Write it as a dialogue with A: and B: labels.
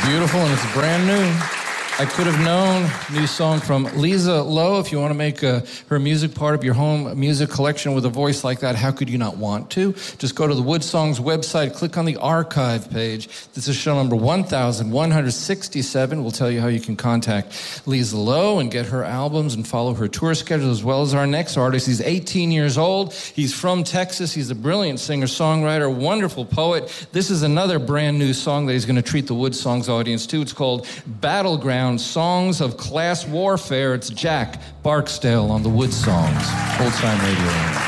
A: Beautiful, and it's brand new. I Could Have Known, new song from Lisa Lowe. If you want to make her music part of your home music collection with a voice like that, how could you not want to? Just go to the Wood Songs website, click on the archive page. This is show number 1167. We'll tell you how you can contact Lisa Lowe and get her albums and follow her tour schedule, as well as our next artist. He's 18 years old. He's from Texas. He's a brilliant singer-songwriter, wonderful poet. This is another brand new song that he's going to treat the Wood Songs audience to. It's called Battleground Songs of Class Warfare. It's Jack Barksdale on the Wood Songs. Old Time Radio.